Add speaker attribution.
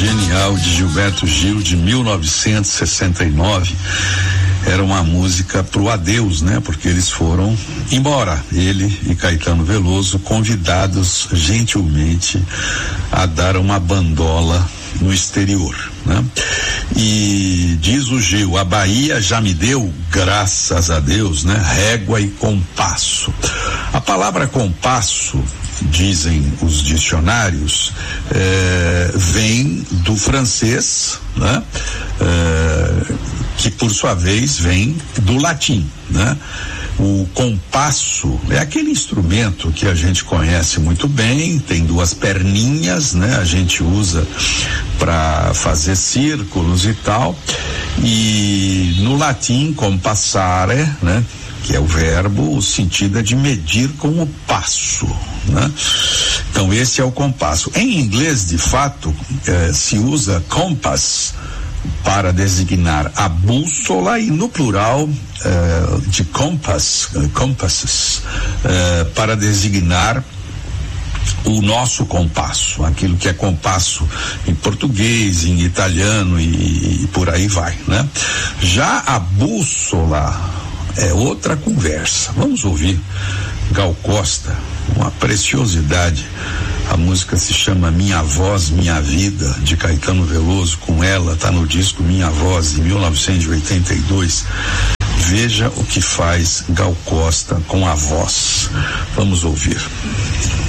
Speaker 1: genial de Gilberto Gil, de 1969. Era uma música pro adeus, né? Porque eles foram embora, ele e Caetano Veloso, convidados gentilmente a dar uma bandola no exterior, né? E diz o Gil: a Bahia já me deu, graças a Deus, né? Régua e compasso. A palavra compasso, dizem os dicionários, vem do francês, né? Que por sua vez vem do latim, né? O compasso é aquele instrumento que a gente conhece muito bem, tem duas perninhas, né? A gente usa para fazer círculos e tal. E no latim, compassare, né? Que é o verbo, o sentido é de medir com o passo, né? Então esse é o compasso. Em inglês, de fato, se usa compass para designar a bússola e no plural de compasses para designar o nosso compasso, aquilo que é compasso em português, em italiano e por aí vai, né? Já a bússola é outra conversa. Vamos ouvir Gal Costa, uma preciosidade. A música se chama Minha Voz, Minha Vida, de Caetano Veloso. Com ela, tá no disco Minha Voz, de 1982. Veja o que faz Gal Costa com a voz. Vamos ouvir.